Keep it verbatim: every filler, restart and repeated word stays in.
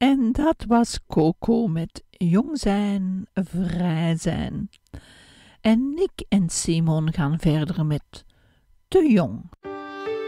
En dat was Coco met Jong zijn, vrij zijn. En Nick en Simon gaan verder met Te jong.